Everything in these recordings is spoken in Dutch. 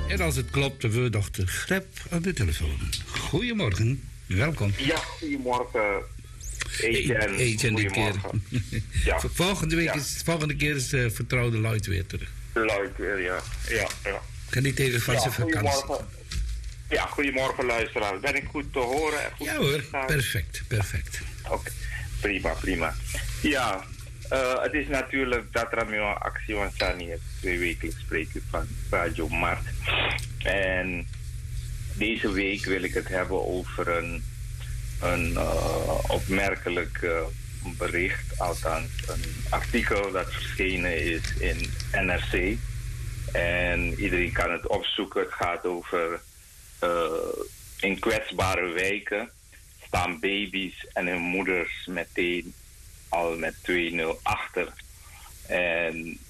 En als het klopt, we dokter Grep aan de telefoon. Goedemorgen, welkom. Ja, goedemorgen. Goedemorgen. Ja. Volgende keer is vertrouwde Lloyd weer terug. Lloyd weer, ja. Kan niet even van zijn vakantie. Ja, goedemorgen luisteraars. Ben ik goed te horen? Goed ja hoor, perfect. Oké, prima. Ja, het is natuurlijk dat Ramio Actie van Sani het 2 wekelijks spreken van Radio Mart. En deze week wil ik het hebben over een opmerkelijk bericht, althans een artikel dat verschenen is in NRC. En iedereen kan het opzoeken. Het gaat over in kwetsbare wijken staan baby's en hun moeders meteen al met 2-0 achter. En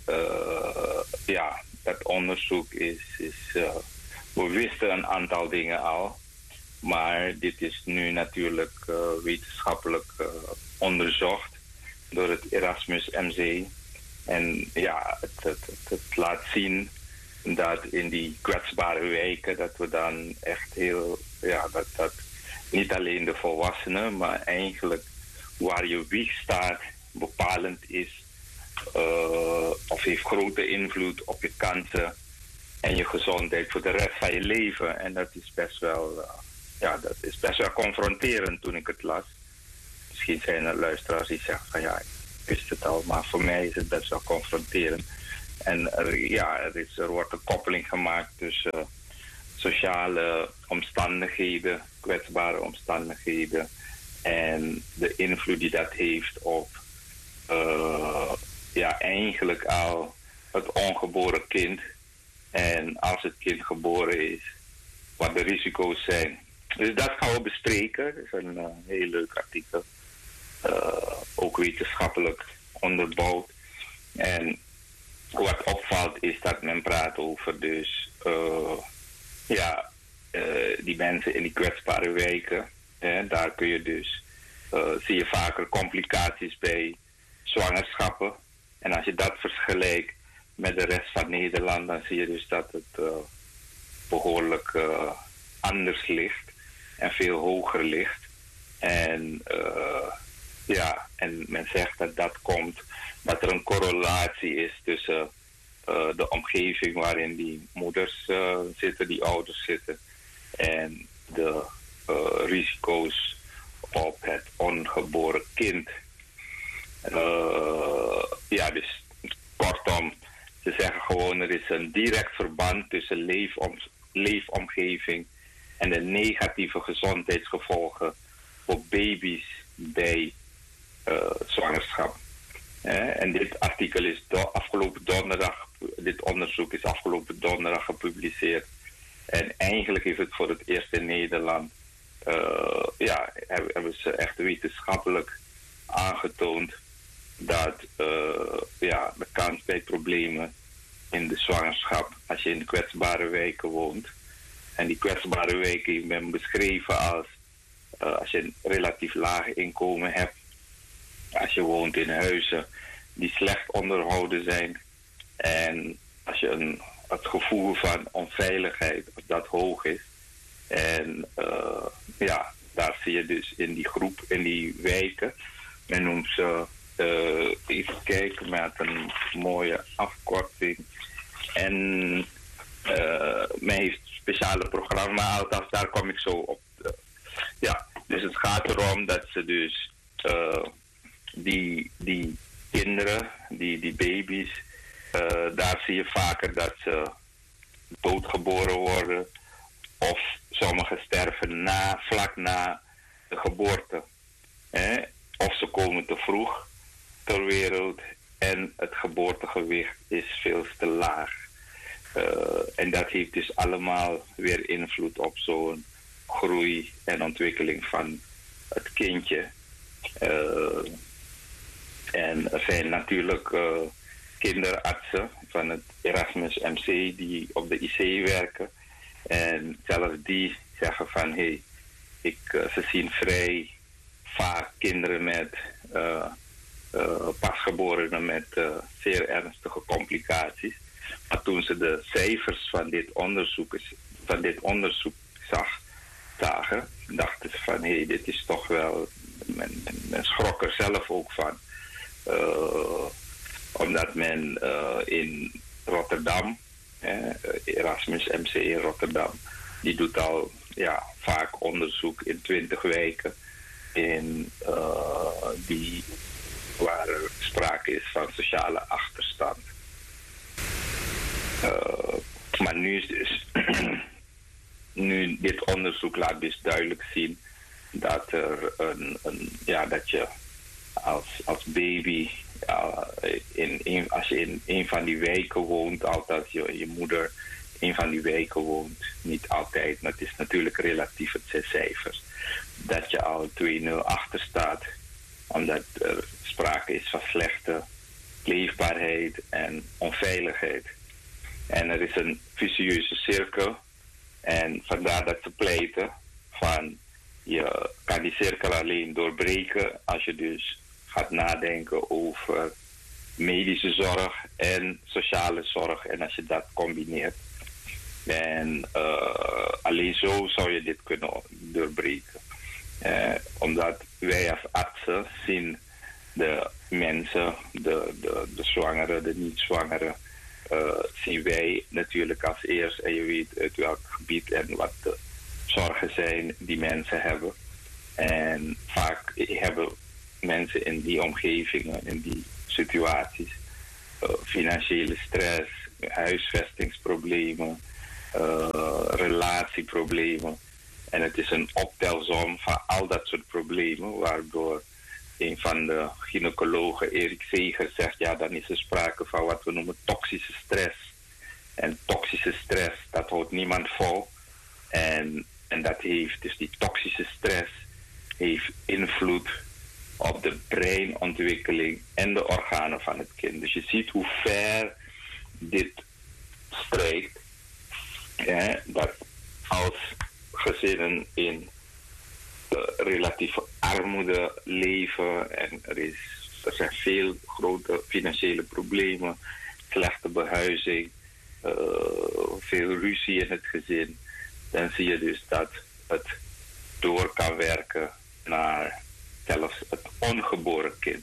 dat onderzoek is we wisten een aantal dingen al. Maar dit is nu natuurlijk wetenschappelijk onderzocht door het Erasmus MC. En ja, het laat zien dat in die kwetsbare wijken dat we dan echt dat niet alleen de volwassenen, maar eigenlijk waar je wieg staat bepalend is of heeft grote invloed op je kansen en je gezondheid voor de rest van je leven. En dat is best wel confronterend toen ik het las. Misschien zijn er luisteraars die zeggen van ja, ik wist het al, maar voor mij is het best wel confronterend. En er wordt een koppeling gemaakt tussen sociale omstandigheden, kwetsbare omstandigheden en de invloed die dat heeft op eigenlijk al het ongeboren kind. En als het kind geboren is, wat de risico's zijn. Dus dat gaan we bespreken. Dat is een heel leuk artikel. Ook wetenschappelijk onderbouwd. En wat opvalt is dat men praat over dus die mensen in die kwetsbare wijken. Daar kun je dus zie je vaker complicaties bij zwangerschappen. En als je dat vergelijkt met de rest van Nederland, dan zie je dus dat het behoorlijk anders ligt en veel hoger ligt. En en men zegt dat komt dat er een correlatie is tussen de omgeving waarin die moeders zitten, die ouders zitten, en de risico's op het ongeboren kind. Dus kortom, ze zeggen gewoon er is een direct verband tussen leefomgeving en de negatieve gezondheidsgevolgen voor baby's bij zwangerschap. En dit artikel is dit onderzoek is afgelopen donderdag gepubliceerd. En eigenlijk is het voor het eerst in Nederland, hebben ze echt wetenschappelijk aangetoond dat de kans bij problemen in de zwangerschap, als je in de kwetsbare wijken woont. En die kwetsbare wijken ben beschreven als je een relatief laag inkomen hebt, als je woont in huizen die slecht onderhouden zijn en als je het gevoel van onveiligheid dat hoog is. En daar zie je dus in die groep, in die wijken, men noemt ze, even kijken met een mooie afkorting. En men heeft speciale programma's, althans daar kom ik zo op. Dus het gaat erom dat ze dus die kinderen, die baby's, daar zie je vaker dat ze doodgeboren worden of sommigen sterven vlak na de geboorte. Of ze komen te vroeg ter wereld en het geboortegewicht is veel te laag. En dat heeft dus allemaal weer invloed op zo'n groei en ontwikkeling van het kindje. En er zijn natuurlijk kinderartsen van het Erasmus MC die op de IC werken. En zelfs die zeggen van ze zien vrij vaak kinderen met pasgeborenen met zeer ernstige complicaties. Maar toen ze de cijfers van dit onderzoek zagen, dachten ze van hé, dit is toch wel. Men schrok er zelf ook van. Omdat men in Rotterdam, Erasmus MC in Rotterdam, die doet al vaak onderzoek in 20 weken. Waar er sprake is van sociale achterstand. Maar nu is dus nu dit onderzoek laat dus duidelijk zien dat er dat je als baby als je in een van die weken woont, althans je moeder een van die weken woont, niet altijd, maar het is natuurlijk relatief, het zijn cijfers, dat je al 2-0 achter staat, omdat er sprake is van slechte leefbaarheid en onveiligheid. En er is een vicieuze cirkel. En vandaar dat ze pleiten van je kan die cirkel alleen doorbreken als je dus gaat nadenken over medische zorg en sociale zorg. En als je dat combineert. En alleen zo zou je dit kunnen doorbreken. Omdat wij als artsen zien de mensen, de zwangeren, de niet-zwangeren, zien wij natuurlijk als eerst. En je weet uit welk gebied en wat de zorgen zijn die mensen hebben. En vaak hebben mensen in die omgevingen, in die situaties, financiële stress, huisvestingsproblemen, relatieproblemen. En het is een optelsom van al dat soort problemen, waardoor een van de gynaecologen, Erik Zeger, zegt, ja, dan is er sprake van wat we noemen toxische stress. En toxische stress, dat houdt niemand vol. En dat heeft, dus die toxische stress, heeft invloed op de breinontwikkeling en de organen van het kind. Dus je ziet hoe ver dit strijkt. Dat als gezinnen in relatieve armoede leven en er zijn veel grote financiële problemen, slechte behuizing, veel ruzie in het gezin, dan zie je dus dat het door kan werken naar zelfs het ongeboren kind.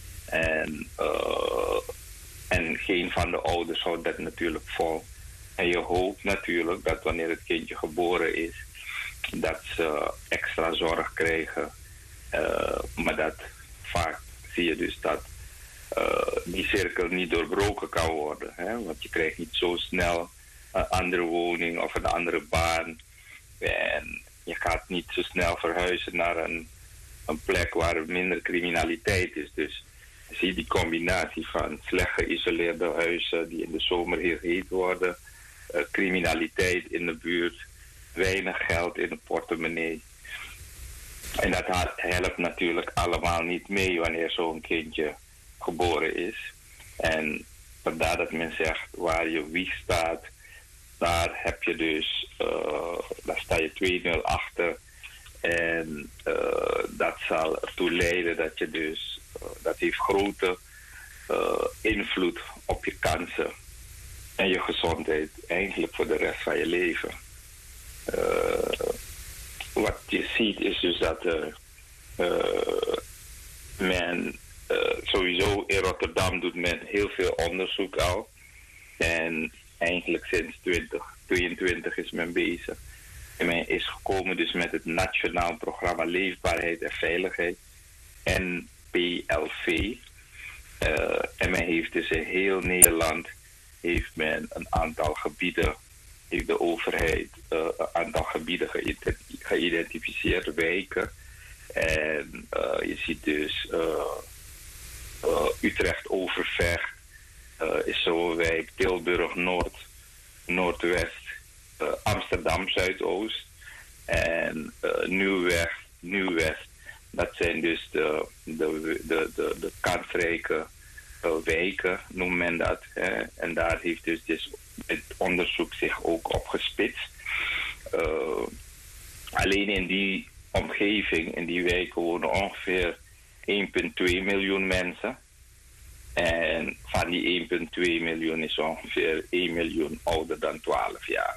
En geen van de ouders houdt dat natuurlijk vol. En je hoopt natuurlijk dat wanneer het kindje geboren is, dat ze extra zorg krijgen. Maar dat vaak zie je dus dat die cirkel niet doorbroken kan worden. Hè? Want je krijgt niet zo snel een andere woning of een andere baan. En je gaat niet zo snel verhuizen naar een plek waar er minder criminaliteit is. Dus je ziet die combinatie van slecht geïsoleerde huizen die in de zomer heel heet worden, criminaliteit in de buurt, weinig geld in de portemonnee. En dat helpt natuurlijk allemaal niet mee wanneer zo'n kindje geboren is. En vandaar dat men zegt, waar je wieg staat, daar heb je dus, daar sta je 2-0 achter. En dat zal ertoe leiden dat je dus, dat heeft grote invloed op je kansen en je gezondheid, eigenlijk voor de rest van je leven. Wat je ziet is dus dat men sowieso in Rotterdam doet men heel veel onderzoek al. En eigenlijk sinds 2022 is men bezig. En men is gekomen dus met het Nationaal Programma Leefbaarheid en Veiligheid, NPLV. En men heeft dus in heel Nederland heeft men een aantal gebieden, heeft de overheid een aantal gebieden geïdentificeerd, wijken. En je ziet dus Utrecht Overvecht is zo'n wijk, Tilburg Noord, Noordwest, Amsterdam Zuidoost en Nieuw-West. Dat zijn dus de kansrijke wijken, noemt men dat. En daar heeft dus het onderzoek zich ook op gespitst. Alleen in die omgeving, in die wijken, wonen ongeveer 1,2 miljoen mensen. En van die 1,2 miljoen is ongeveer 1 miljoen ouder dan 12 jaar.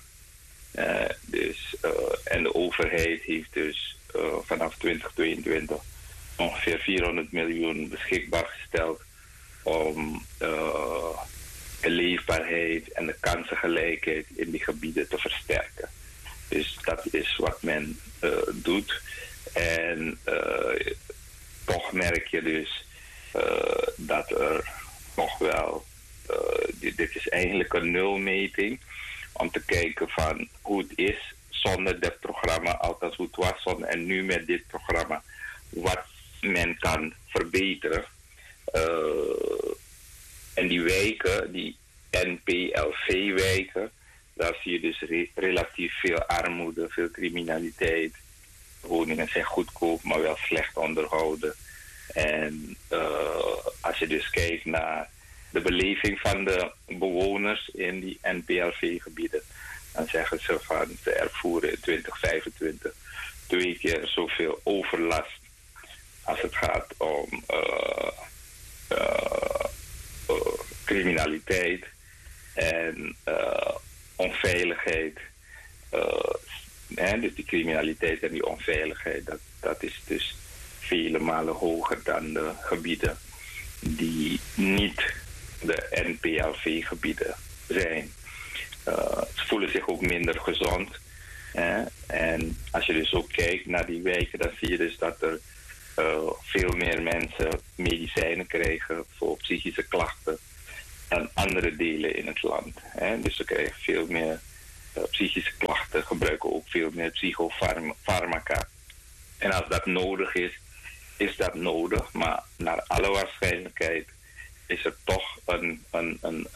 En de overheid heeft dus vanaf 2022 ongeveer 400 miljoen beschikbaar gesteld om de leefbaarheid en de kansengelijkheid in die gebieden te versterken. Dus dat is wat men doet. En toch merk je dus dat er nog wel... dit is eigenlijk een nulmeting om te kijken van hoe het is zonder dit programma, althans hoe het was zonder en nu met dit programma, wat men kan verbeteren. En die wijken, die NPLV-wijken, daar zie je dus relatief veel armoede, veel criminaliteit. Woningen zijn goedkoop, maar wel slecht onderhouden. En als je dus kijkt naar de beleving van de bewoners in die NPLV-gebieden, dan zeggen ze van ze ervoeren in 2025 2 keer zoveel overlast als het gaat om criminaliteit en onveiligheid. Dus die criminaliteit en die onveiligheid, dat is dus vele malen hoger dan de gebieden die niet de NPLV-gebieden zijn. Ze voelen zich ook minder gezond. En als je dus ook kijkt naar die wijken, dan zie je dus dat er veel meer mensen medicijnen krijgen voor psychische klachten dan andere delen in het land. Dus ze krijgen veel meer psychische klachten, gebruiken ook veel meer psychofarmaca. En als dat nodig is, is dat nodig. Maar naar alle waarschijnlijkheid is er toch een